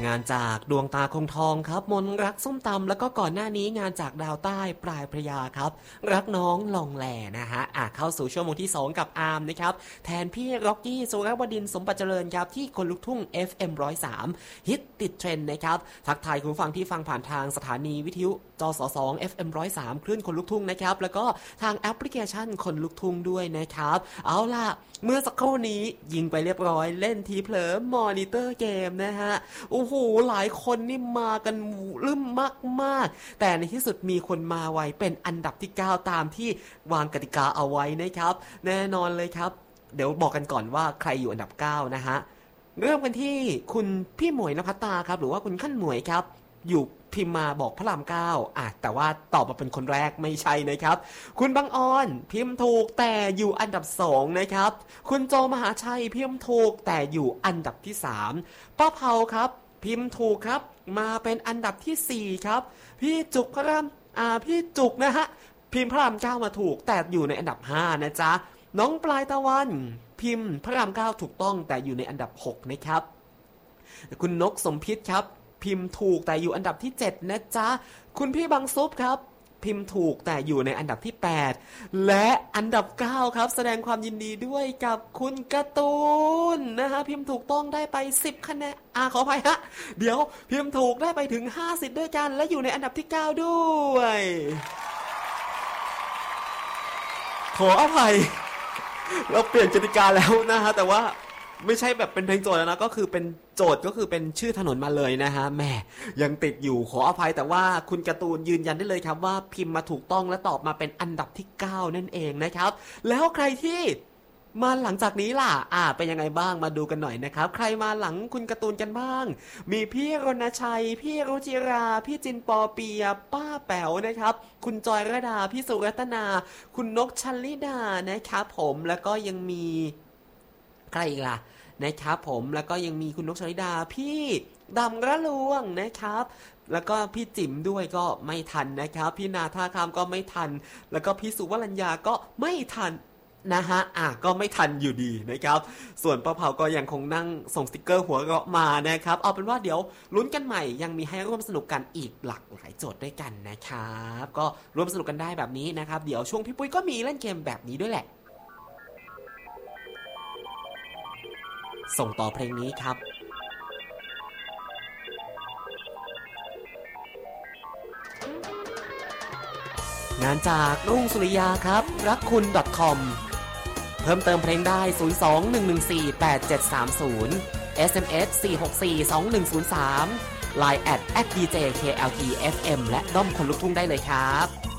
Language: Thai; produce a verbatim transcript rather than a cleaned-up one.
งานจากดวงตาคงทองครับมนรักส้มตำแล้วก็ก่อนหน้านี้งานจากดาวใต้ปลายพระยาครับรักน้องลองแหล่นะฮะอ่ะเข้าสู่ชั่วโมงที่สองกับอาร์มนะครับแทนพี่ร็อกกี้สุรวดินทร์สมบัติเจริญครับที่คนลุกทุ่ง เอฟ เอ็ม หนึ่งศูนย์สามฮิตติดเทรนด์นะครับทักทายคุณฟังที่ฟังผ่านทางสถานีวิทยุจสส เอฟ เอ็ม หนึ่งศูนย์สามคลื่นคนลุกทุ่งนะครับแล้วก็ทางแอปพลิเคชันคนลุกทุ่งด้วยนะครับเอาล่ะเมื่อสักครู่นี้ยิงไปเรียบร้อยเล่นทีเผลอมอนิเตอร์เกมนะฮะโอ้โหหลายคนนี่มากันลืมมากๆแต่ในที่สุดมีคนมาไวเป็นอันดับที่เก้าตามที่วางกติกาเอาไว้นะครับแน่นอนเลยครับเดี๋ยวบอกกันก่อนว่าใครอยู่อันดับเก้านะฮะเริ่มกันที่คุณพี่หมวยณภัตตาครับหรือว่าคุณขั้นหมวยครับอยู่พิมพ์มาบอกพระรามเก้าอ่ะแต่ว่าตอบมาเป็นคนแรกไม่ใช่นะครับคุณบังออนพิมพ์ถูกแต่อยู่อันดับสองนะครับคุณโจมหาชัยพิมพ์ถูกแต่อยู่อันดับที่สามป้าเผาครับพิมพ์ถูกครับมาเป็นอันดับที่สี่ครับพี่จุกพระรามอ่าพี่จุกนะฮะพิมพ์พระรามเก้ามาถูกแต่อยู่ในอันดับห้านะจ๊ะน้องปลายตะวันพิมพ์พระรามเก้าถูกต้องแต่อยู่ในอันดับหกนะครับคุณนกสมพิษครับพิมพ์ถูกแต่อยู่อันดับที่เจ็ดนะจ๊ะคุณพี่บังซุปครับพิมพ์ถูกแต่อยู่ในอันดับที่แปดและอันดับเก้าครับแสดงความยินดีด้วยกับคุณการ์ตูนนะฮะพิมพ์ถูกต้องได้ไปสิบคะแนนอ่าขออภัยฮะเดี๋ยวพิมพ์ถูกได้ไปถึงห้าสิบด้วยกันและอยู่ในอันดับที่เก้าด้วยขออภัยเราเปลี่ยนกติกาแล้วนะฮะแต่ว่าไม่ใช่แบบเป็นเพลงโจทย์แล้วนะก็คือเป็นโจทย์ก็คือเป็นชื่อถนนมาเลยนะฮะแม่ยังติดอยู่ขออภัยแต่ว่าคุณการ์ตูนยืนยันได้เลยครับว่าพิมพ์มาถูกต้องและตอบมาเป็นอันดับที่เก้านั่นเองนะครับแล้วใครที่มาหลังจากนี้ล่ะอ่าเป็นยังไงบ้างมาดูกันหน่อยนะครับใครมาหลังคุณการ์ตูนกันบ้างมีพี่รณชัยพี่รุจิราพี่จินปอเปียป้าแป๋วนะครับคุณจอยระดาพี่สุรัตนาคุณนกชัลลิดานะครับผมแล้วก็ยังมีใครอีกล่ะนะครับผมแล้วก็ยังมีคุณนกชลิดาพี่ดำระลวงนะครับแล้วก็พี่จิ๋มด้วยก็ไม่ทันนะครับพี่นาท่าคำก็ไม่ทันแล้วก็พี่สุวรัญญาก็ไม่ทันนะฮะอ่ะก็ไม่ทันอยู่ดีนะครับส่วนป้าเผาก็ยังคงนั่งส่งสติ๊กเกอร์หัวเราะมานะครับเอาเป็นว่าเดี๋ยวลุ้นกันใหม่ยังมีให้ร่วมสนุกกันอีกหลากหลายโจทย์ด้วยกันนะครับก็ร่วมสนุกกันได้แบบนี้นะครับเดี๋ยวช่วงพี่ปุ้ยก็มีเล่นเกมแบบนี้ด้วยแหละส่งต่อเพลงนี้ครับงานจากรุ่งสุริยาครับรักคุณ .com เพิ่มเติมเพลงได้ศูนย์ สอง หนึ่ง หนึ่ง สี่ แปด เจ็ด สาม ศูนย์ เอส เอ็ม เอส สี่ หก สี่ สอง หนึ่ง ศูนย์ สาม ไลน์ แอท แอท ดี เจ เค แอล ที เอฟ เอ็ม และด้อมคนลุกทุ่งได้เลยครับ